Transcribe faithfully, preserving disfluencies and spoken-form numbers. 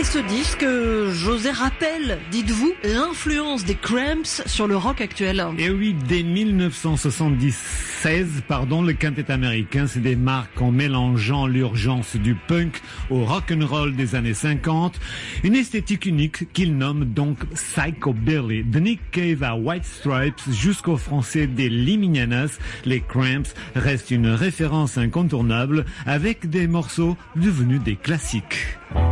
ce disque, José, rappelle, dites-vous, l'influence des Cramps sur le rock actuel. Et oui, dès dix-neuf cent soixante-seize, pardon, le quintet américain se démarque en mélangeant l'urgence du punk au rock'n'roll des années cinquante, une esthétique unique qu'il nomme donc Psychobilly. De Nick Cave à White Stripes jusqu'au français des Liminianas, les Cramps restent une référence incontournable avec des morceaux devenus des classiques.